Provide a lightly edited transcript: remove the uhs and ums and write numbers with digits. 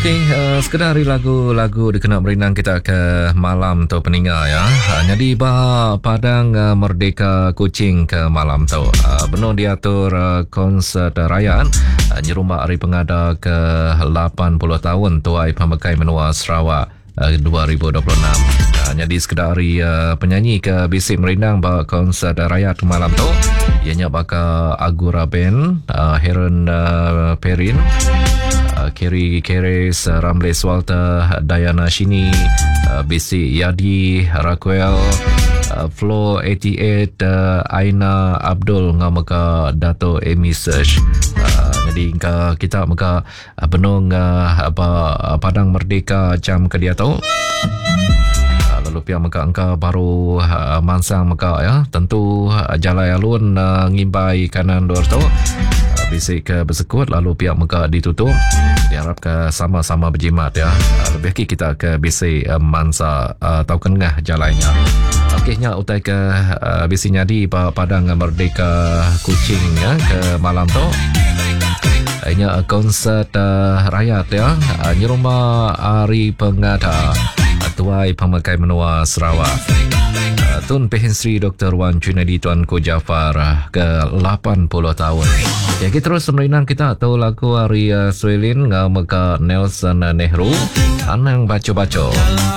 Okey, sekedar hari lagu-lagu dikenal berinang kita ke malam tu peninggal ya. Jadi Padang Merdeka Kuching ke malam tu. Benar diatur konsert rakyat nyerumbak hari pengada ke 80 tahun Tuai Pemakai Menua Sarawak 2026. Jadi sekedar hari penyanyi ke bisik merindang bak konsert rakyat ke malam tu. Ianya bakal Agura Band, Heron Perin, Kerry Keres, Ramles Walter, Diana Shini, Bisi Yadi, Raquel, Flo 88, Aina Abdul ngamaka Dato Amy Search. Jadi kita maka benung Padang Merdeka jam ke dia tu. Lalu pihak maka angka baru mansang maka ya tentu jalan alun ngimbai kanan luar tu bisik ke bersekut lalu pihak maka ditutup diharap ke sama-sama berjimat ya lebih lagi kita ke bisik mansa atau kengah jalannya. Okeynya utai ke bisiknya di Padang Merdeka Kuching ya ke malam tu. Ini konsert rakyat ya nyerumba hari pengada Tuai Pemakai Menua Sarawak Tun Pehin Sri Dr. Wan Junadi Tuanku Jafar ke 80 tahun. Ya kita terus merinang kita tahu lagu hari Swelin ngau meka Nelson Nehru Anang baca-baca.